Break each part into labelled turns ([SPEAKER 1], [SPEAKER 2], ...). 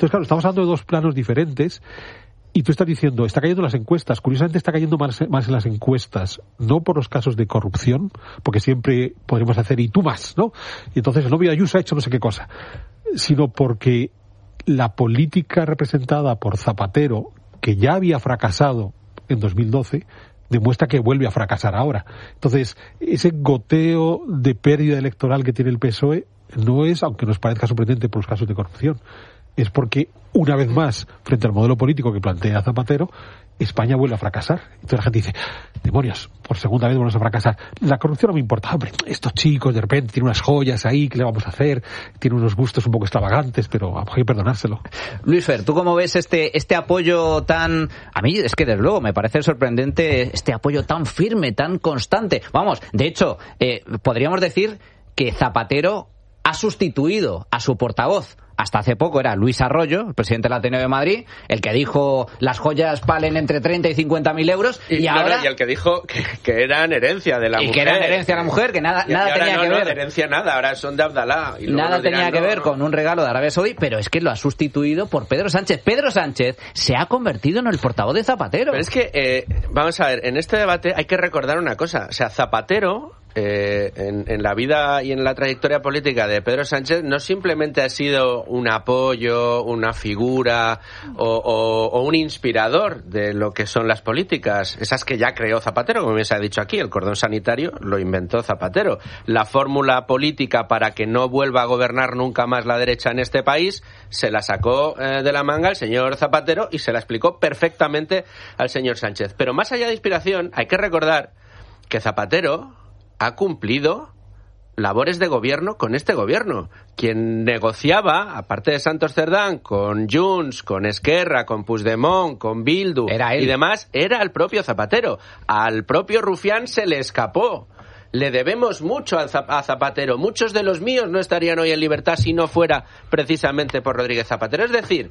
[SPEAKER 1] Entonces, claro, estamos hablando de dos planos diferentes. Y tú estás diciendo, está cayendo en las encuestas. Curiosamente está cayendo más en las encuestas, no por los casos de corrupción, porque siempre podríamos hacer y tú más, ¿no? Y entonces el novio de Ayuso ha hecho no sé qué cosa, sino porque la política representada por Zapatero, que ya había fracasado en 2012, demuestra que vuelve a fracasar ahora. Entonces, ese goteo de pérdida electoral que tiene el PSOE no es, aunque nos parezca sorprendente por los casos de corrupción, es porque, una vez más, frente al modelo político que plantea Zapatero, España vuelve a fracasar. Entonces la gente dice, demonios, por segunda vez volvemos a fracasar. La corrupción no me importa, hombre, estos chicos de repente tienen unas joyas ahí, ¿qué le vamos a hacer? Tienen unos gustos un poco extravagantes, pero hay que perdonárselo.
[SPEAKER 2] Luis Fer, ¿tú cómo ves este apoyo tan... A mí es que desde luego me parece sorprendente este apoyo tan firme, tan constante. Vamos, de hecho, podríamos decir que Zapatero ha sustituido a su portavoz. Hasta hace poco era Luis Arroyo, el presidente del Ateneo de Madrid, el que dijo las joyas valen entre 30 y 50.000 euros. Y ahora...
[SPEAKER 3] y el que dijo que eran herencia de la mujer.
[SPEAKER 2] Y que eran herencia de la mujer, que nada tenía que ver.
[SPEAKER 3] No, herencia nada, ahora son de Abdalá. Y
[SPEAKER 2] nada tenía que ver con un regalo de Arabia Saudí, pero es que lo ha sustituido por Pedro Sánchez. Pedro Sánchez se ha convertido en el portavoz de Zapatero.
[SPEAKER 3] Pero es que, vamos a ver, en este debate hay que recordar una cosa. O sea, Zapatero... en la vida y en la trayectoria política de Pedro Sánchez no simplemente ha sido un apoyo, una figura o un inspirador de lo que son las políticas, esas que ya creó Zapatero, como bien se ha dicho aquí. El cordón sanitario lo inventó Zapatero. La fórmula política para que no vuelva a gobernar nunca más la derecha en este país se la sacó de la manga el señor Zapatero y se la explicó perfectamente al señor Sánchez. Pero más allá de inspiración, hay que recordar que Zapatero ha cumplido labores de gobierno con este gobierno. Quien negociaba, aparte de Santos Cerdán, con Junts, con Esquerra, con Puigdemont, con Bildu y demás, era el propio Zapatero. Al propio Rufián se le escapó. Le debemos mucho a Zapatero. Muchos de los míos no estarían hoy en libertad si no fuera precisamente por Rodríguez Zapatero. Es decir,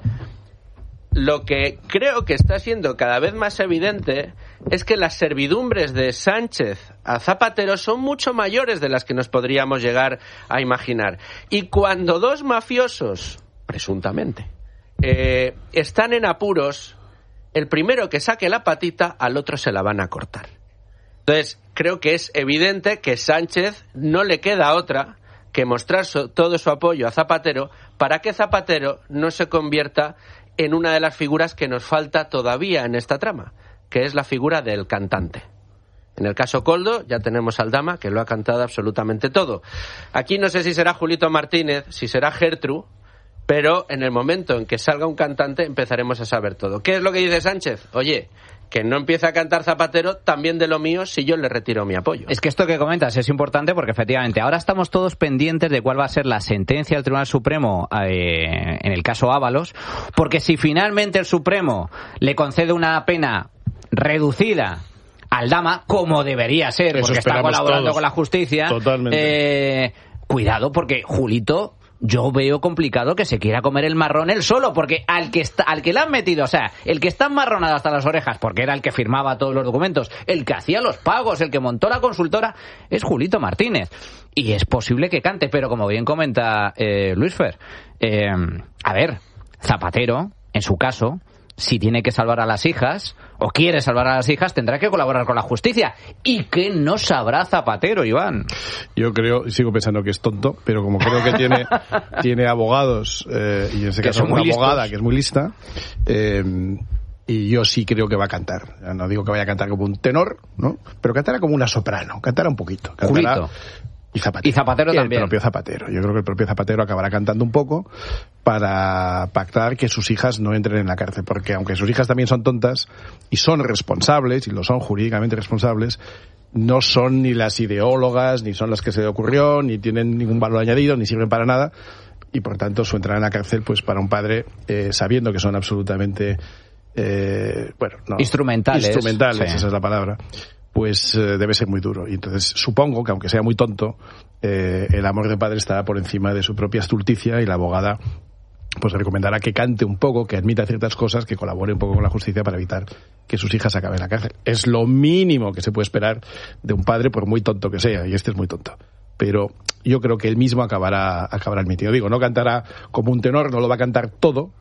[SPEAKER 3] lo que creo que está siendo cada vez más evidente es que las servidumbres de Sánchez a Zapatero son mucho mayores de las que nos podríamos llegar a imaginar. Y cuando dos mafiosos, presuntamente, están en apuros, el primero que saque la patita, al otro se la van a cortar. Entonces, creo que es evidente que Sánchez no le queda otra que mostrar todo su apoyo a Zapatero para que Zapatero no se convierta en una de las figuras que nos falta todavía en esta trama, que es la figura del cantante. En el caso Koldo ya tenemos al Dama, que lo ha cantado absolutamente todo. Aquí no sé si será Julito Martínez, si será Gertrude, pero en el momento en que salga un cantante empezaremos a saber todo. ¿Qué es lo que dice Sánchez? Oye, que no empiece a cantar Zapatero también de lo mío si yo le retiro mi apoyo.
[SPEAKER 2] Es que esto que comentas es importante porque efectivamente ahora estamos todos pendientes de cuál va a ser la sentencia del Tribunal Supremo en el caso Ábalos, porque si finalmente el Supremo le concede una pena reducida al Dama, como debería ser, porque está colaborando todos con la justicia, cuidado, porque Julito, yo veo complicado que se quiera comer el marrón él solo, porque al que le han metido, o sea, el que está enmarronado hasta las orejas, porque era el que firmaba todos los documentos, el que hacía los pagos, el que montó la consultora, es Julito Martínez. Y es posible que cante, pero como bien comenta Luis Fer, a ver, Zapatero, en su caso, si tiene que salvar a las hijas, o quiere salvar a las hijas, tendrá que colaborar con la justicia. ¿Y qué no sabrá Zapatero, Iván?
[SPEAKER 4] Yo sigo pensando que es tonto, pero como creo que tiene abogados, y en este caso una abogada que es muy lista, y yo sí creo que va a cantar. No digo que vaya a cantar como un tenor, ¿no? Pero cantará como una soprano, cantará un poquito.
[SPEAKER 2] Julito.
[SPEAKER 4] Y Zapatero también. El propio Zapatero. Yo creo que el propio Zapatero acabará cantando un poco para pactar que sus hijas no entren en la cárcel. Porque aunque sus hijas también son tontas y son responsables, y lo son jurídicamente responsables, no son ni las ideólogas, ni son las que se le ocurrió, ni tienen ningún valor añadido, ni sirven para nada. Y por tanto su entrada en la cárcel, pues para un padre, sabiendo que son absolutamente, instrumentales, sí. Esa es la palabra, pues debe ser muy duro. Y entonces supongo que, aunque sea muy tonto, el amor de padre estará por encima de su propia estulticia, y la abogada pues le recomendará que cante un poco, que admita ciertas cosas, que colabore un poco con la justicia para evitar que sus hijas acaben en la cárcel. Es lo mínimo que se puede esperar de un padre, por muy tonto que sea, y este es muy tonto. Pero yo creo que él mismo acabará admitido. Digo, no cantará como un tenor, no lo va a cantar todo,